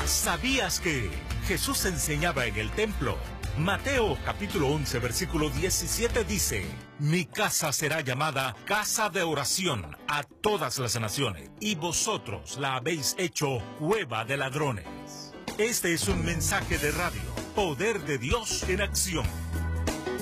¿Sabías que Jesús enseñaba en el templo? Mateo capítulo 11 versículo 17 dice: Mi casa será llamada casa de oración a todas las naciones, y vosotros la habéis hecho cueva de ladrones. Este es un mensaje de radio, Poder de Dios en acción.